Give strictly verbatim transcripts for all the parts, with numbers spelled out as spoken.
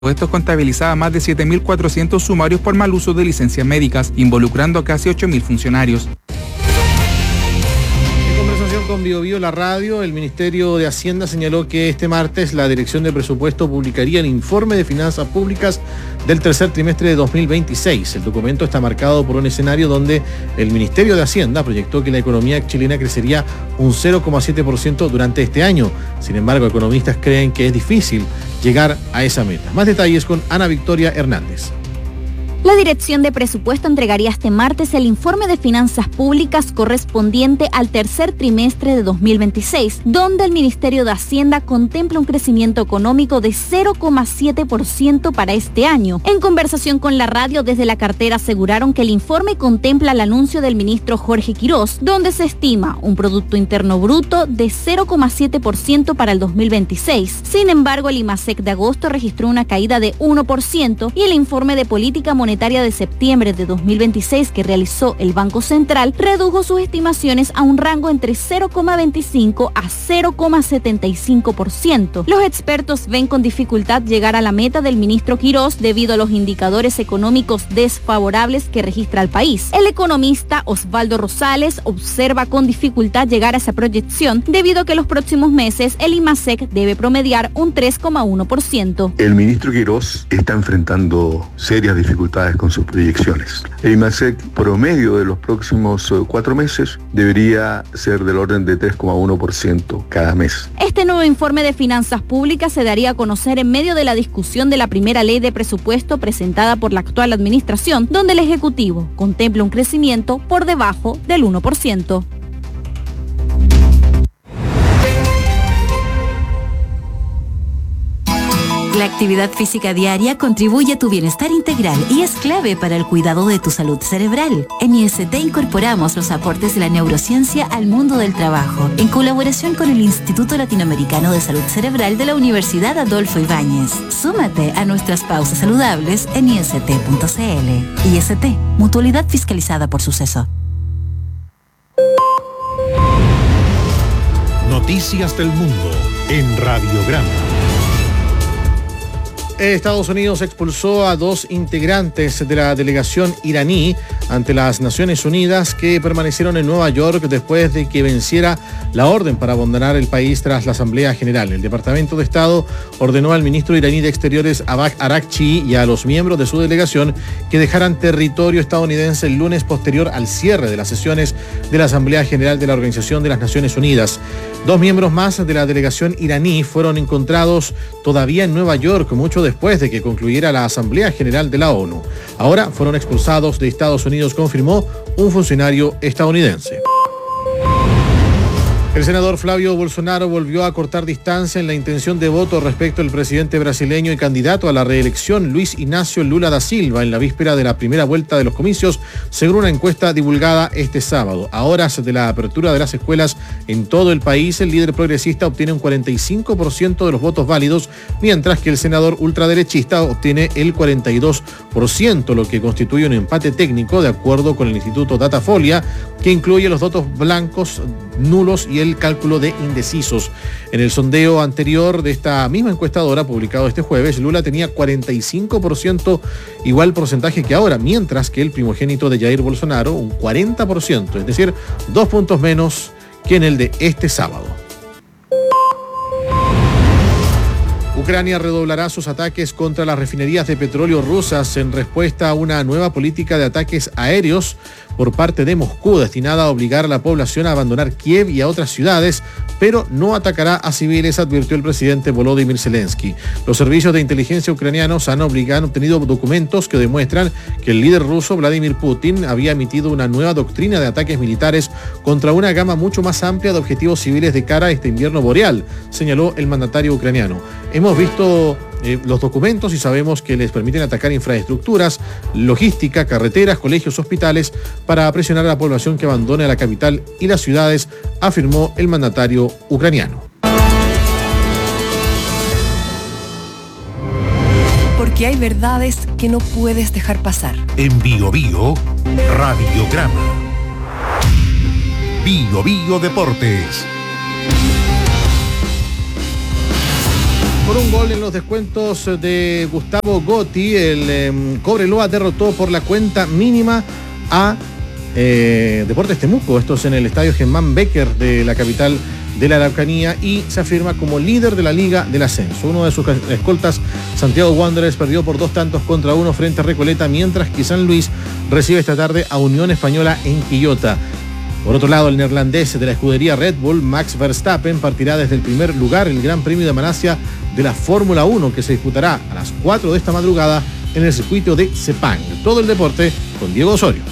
Estos contabilizaba más de siete mil cuatrocientos sumarios por mal uso de licencias médicas, involucrando a casi ocho mil funcionarios. Con Bio Bio, la radio, el Ministerio de Hacienda señaló que este martes la Dirección de Presupuesto publicaría el informe de finanzas públicas del tercer trimestre de dos mil veintiséis. El documento está marcado por un escenario donde el Ministerio de Hacienda proyectó que la economía chilena crecería un cero coma siete por ciento durante este año. Sin embargo, economistas creen que es difícil llegar a esa meta. Más detalles con Ana Victoria Hernández. La Dirección de Presupuesto entregaría este martes el informe de finanzas públicas correspondiente al tercer trimestre de dos mil veintiséis, donde el Ministerio de Hacienda contempla un crecimiento económico de cero coma siete por ciento para este año. En conversación con la radio desde la cartera aseguraron que el informe contempla el anuncio del ministro Jorge Quirós, donde se estima un Producto Interno Bruto de cero coma siete por ciento para el dos mil veintiséis. Sin embargo, el IMASEC de agosto registró una caída de uno por ciento y el informe de política monetaria de septiembre de dos mil veintiséis que realizó el Banco Central redujo sus estimaciones a un rango entre cero coma veinticinco a cero coma setenta y cinco por ciento. Los expertos ven con dificultad llegar a la meta del ministro Quirós debido a los indicadores económicos desfavorables que registra el país. El economista Osvaldo Rosales observa con dificultad llegar a esa proyección debido a que los próximos meses el IMASEC debe promediar un tres coma uno por ciento. El ministro Quirós está enfrentando serias dificultades con sus proyecciones. El IMASEC promedio de los próximos uh, cuatro meses debería ser del orden de tres coma uno por ciento cada mes. Este nuevo informe de finanzas públicas se daría a conocer en medio de la discusión de la primera ley de presupuesto presentada por la actual administración, donde el Ejecutivo contempla un crecimiento por debajo del uno por ciento. La actividad física diaria contribuye a tu bienestar integral y es clave para el cuidado de tu salud cerebral. En I S T incorporamos los aportes de la neurociencia al mundo del trabajo, en colaboración con el Instituto Latinoamericano de Salud Cerebral de la Universidad Adolfo Ibáñez. Súmate a nuestras pausas saludables en i s t punto c l. I S T, mutualidad fiscalizada por Suceso. Noticias del mundo en Radiograma. Estados Unidos expulsó a dos integrantes de la delegación iraní ante las Naciones Unidas que permanecieron en Nueva York después de que venciera la orden para abandonar el país tras la Asamblea General. El Departamento de Estado ordenó al ministro iraní de Exteriores Abbas Araghchi y a los miembros de su delegación que dejaran territorio estadounidense el lunes posterior al cierre de las sesiones de la Asamblea General de la Organización de las Naciones Unidas. Dos miembros más de la delegación iraní fueron encontrados todavía en Nueva York mucho después de que concluyera la Asamblea General de la ONU. Ahora fueron expulsados de Estados Unidos, confirmó un funcionario estadounidense. El senador Flavio Bolsonaro volvió a cortar distancia en la intención de voto respecto al presidente brasileño y candidato a la reelección Luis Ignacio Lula da Silva en la víspera de la primera vuelta de los comicios, según una encuesta divulgada este sábado. A horas de la apertura de las escuelas en todo el país, el líder progresista obtiene un cuarenta y cinco por ciento de los votos válidos, mientras que el senador ultraderechista obtiene el cuarenta y dos por ciento, lo que constituye un empate técnico de acuerdo con el Instituto Datafolia, que incluye los votos blancos, nulos y el cálculo de indecisos. En el sondeo anterior de esta misma encuestadora, publicado este jueves, Lula tenía cuarenta y cinco por ciento, igual porcentaje que ahora, mientras que el primogénito de Jair Bolsonaro, un cuarenta por ciento, es decir, dos puntos menos que en el de este sábado. Ucrania redoblará sus ataques contra las refinerías de petróleo rusas en respuesta a una nueva política de ataques aéreos por parte de Moscú, destinada a obligar a la población a abandonar Kiev y a otras ciudades, pero no atacará a civiles, advirtió el presidente Volodymyr Zelensky. Los servicios de inteligencia ucranianos han, obligado, han obtenido documentos que demuestran que el líder ruso Vladimir Putin había emitido una nueva doctrina de ataques militares contra una gama mucho más amplia de objetivos civiles de cara a este invierno boreal, señaló el mandatario ucraniano. Hemos visto eh, los documentos y sabemos que les permiten atacar infraestructuras, logística, carreteras, colegios, hospitales, para presionar a la población que abandone la capital y las ciudades, afirmó el mandatario ucraniano. Porque hay verdades que no puedes dejar pasar. En Bio Bio, Radiograma. Bio Bio Deportes. Por un gol en los descuentos de Gustavo Gotti, el eh, Cobreloa derrotó por la cuenta mínima a eh, Deportes Temuco. Esto es en el estadio Germán Becker de la capital de la Araucanía y se afirma como líder de la Liga del Ascenso. Uno de sus escoltas, Santiago Wanderers, perdió por dos tantos contra uno frente a Recoleta, mientras que San Luis recibe esta tarde a Unión Española en Quillota. Por otro lado, el neerlandés de la escudería Red Bull, Max Verstappen, partirá desde el primer lugar el Gran Premio de Malasia de la Fórmula uno, que se disputará a las cuatro de esta madrugada en el circuito de Sepang. Todo el deporte con Diego Osorio.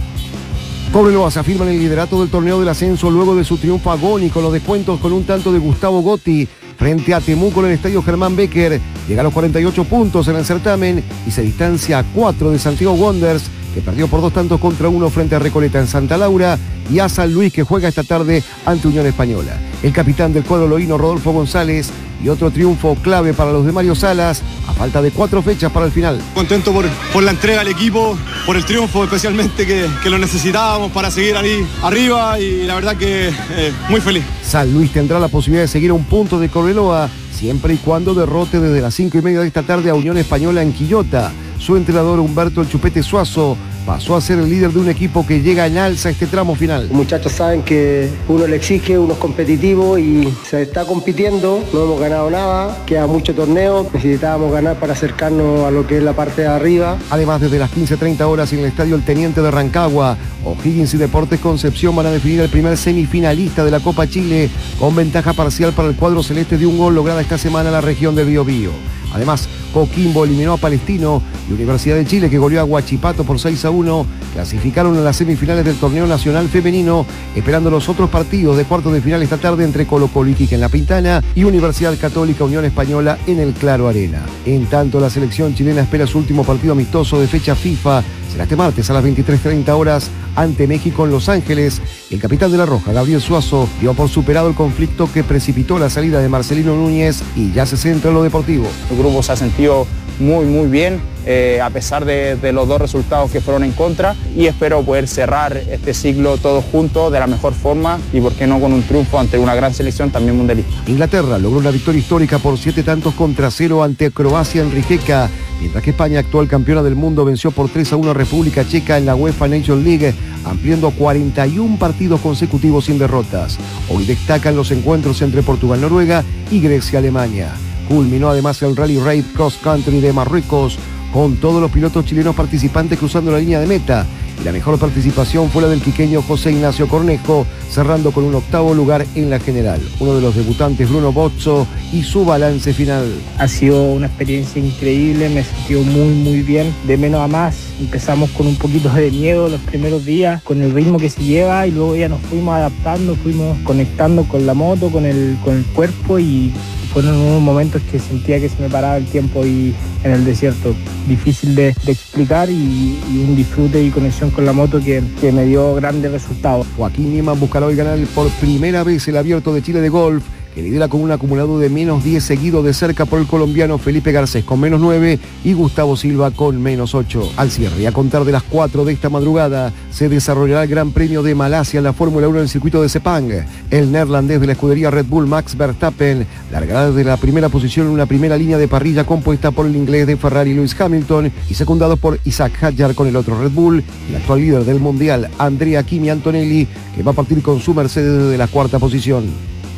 Cobreloa se afirma en el liderato del torneo del ascenso luego de su triunfo agónico, los descuentos con un tanto de Gustavo Gotti frente a Temuco en el estadio Germán Becker. Llega a los cuarenta y ocho puntos en el certamen y se distancia a cuatro de Santiago Wanderers, que perdió por dos tantos contra uno frente a Recoleta en Santa Laura, y a San Luis, que juega esta tarde ante Unión Española. El capitán del cuadro loíno, Rodolfo González, y otro triunfo clave para los de Mario Salas, a falta de cuatro fechas para el final. Contento por, por la entrega al equipo, por el triunfo especialmente que, que lo necesitábamos para seguir ahí arriba, y la verdad que eh, muy feliz. San Luis tendrá la posibilidad de seguir a un punto de Cobreloa, siempre y cuando derrote desde las cinco y media de esta tarde a Unión Española en Quillota. Su entrenador, Humberto El Chupete Suazo, pasó a ser el líder de un equipo que llega en alza a este tramo final. Los muchachos saben que uno le exige, uno es competitivo y se está compitiendo, no hemos ganado nada, queda mucho torneo, necesitábamos ganar para acercarnos a lo que es la parte de arriba. Además, desde las quince treinta horas en el estadio El Teniente de Rancagua, O'Higgins y Deportes Concepción van a definir el primer semifinalista de la Copa Chile, con ventaja parcial para el cuadro celeste de un gol lograda esta semana en la región de Biobío. Además, Coquimbo eliminó a Palestino y Universidad de Chile, que goleó a Huachipato por seis a uno, clasificaron en las semifinales del torneo nacional femenino, esperando los otros partidos de cuartos de final esta tarde entre Colo Colo y en La Pintana y Universidad Católica Unión Española en el Claro Arena. En tanto, la selección chilena espera su último partido amistoso de fecha FIFA. Será este martes a las veintitrés treinta horas ante México en Los Ángeles. El capitán de la Roja, Gabriel Suazo, dio por superado el conflicto que precipitó la salida de Marcelino Núñez y ya se centra en lo deportivo. El grupo se ha sentido muy muy bien, eh, a pesar de, de los dos resultados que fueron en contra, y espero poder cerrar este ciclo todos juntos de la mejor forma y por qué no con un triunfo ante una gran selección también mundialista. Inglaterra logró una victoria histórica por siete tantos contra cero ante Croacia en Rijeka, mientras que España, actual campeona del mundo, venció por tres a uno a República Checa en la UEFA Nations League, ampliando a cuarenta y un partidos consecutivos sin derrotas. Hoy destacan los encuentros entre Portugal-Noruega y Grecia-Alemania. Culminó además el Rally Raid Cross Country de Marruecos, con todos los pilotos chilenos participantes cruzando la línea de meta, y la mejor participación fue la del quiqueño José Ignacio Cornejo, cerrando con un octavo lugar en la general. Uno de los debutantes, Bruno Bozzo, y su balance final. Ha sido una experiencia increíble, me he sentido muy muy bien, de menos a más. Empezamos con un poquito de miedo los primeros días, con el ritmo que se lleva, y luego ya nos fuimos adaptando, fuimos conectando con la moto, con el, con el cuerpo, y fueron unos momentos que sentía que se me paraba el tiempo y en el desierto. Difícil de, de explicar, y, y un disfrute y conexión con la moto que, que me dio grandes resultados. Joaquín Niemann buscará hoy ganar por primera vez el Abierto de Chile de golf, que lidera con un acumulado de menos diez, seguido de cerca por el colombiano Felipe Garcés con menos nueve y Gustavo Silva con menos ocho. Al cierre, y a contar de las cuatro de esta madrugada, se desarrollará el Gran Premio de Malasia en la Fórmula uno en el circuito de Sepang. El neerlandés de la escudería Red Bull, Max Verstappen, largará desde la primera posición en una primera línea de parrilla compuesta por el inglés de Ferrari, Lewis Hamilton, y secundado por Isaac Hadjar con el otro Red Bull, y el actual líder del Mundial, Andrea Kimi Antonelli, que va a partir con su Mercedes desde la cuarta posición.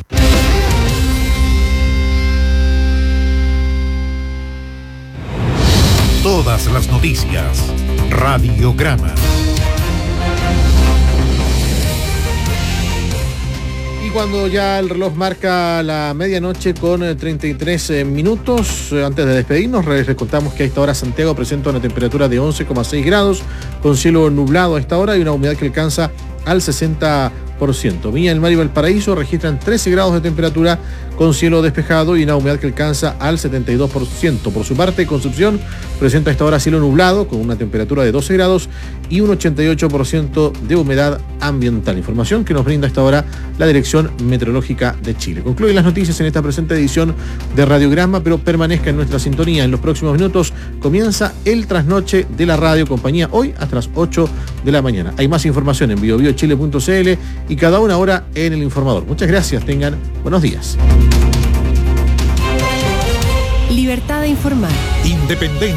Todas las noticias. Radiograma. Y cuando ya el reloj marca la medianoche con treinta y tres minutos, antes de despedirnos, les contamos que a esta hora Santiago presenta una temperatura de once coma seis grados, con cielo nublado a esta hora y una humedad que alcanza al sesenta por ciento. Viña del Mar y Valparaíso registran trece grados de temperatura con cielo despejado y una humedad que alcanza al setenta y dos por ciento. Por su parte, Concepción presenta a esta hora cielo nublado con una temperatura de doce grados y un ochenta y ocho por ciento de humedad ambiental. Información que nos brinda a esta hora la Dirección Meteorológica de Chile. Concluyen las noticias en esta presente edición de Radiograma, pero permanezca en nuestra sintonía. En los próximos minutos comienza el trasnoche de la radio compañía, hoy hasta las ocho de la mañana. Hay más información en bio bio chile punto c l y cada una hora en El Informador. Muchas gracias, tengan buenos días. libertad de informar. Independencia.